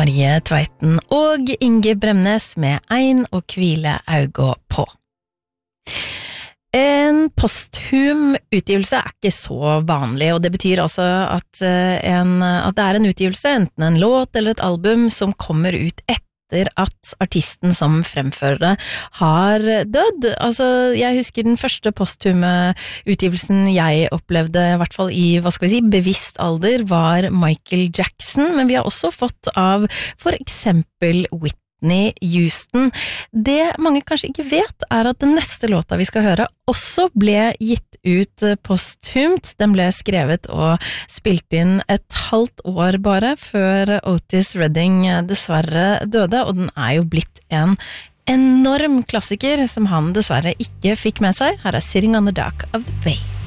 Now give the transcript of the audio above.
Marie Tveiten og Inge Bremnes med Ein og hvile auga på. En posthum utgivelse ikke så vanlig, og det betyr altså at det en utgivelse, enten en låt eller et album, som kommer ut etter at artisten som fremfører det har dødd. Altså, jeg husker den første posthume utgivelsen jeg opplevde, i hvert fall i, bevisst alder, var Michael Jackson, men vi har også fått av for eksempel Whitney Houston. Det mange kanskje ikke vet at den neste låta vi skal høre også ble gitt ut posthumt. Den ble skrevet og spilt inn et halvt år bare før Otis Redding dessverre døde, og den jo blitt en enorm klassiker som han dessverre ikke fikk med seg. Her Sitting on the Dock of the Bay.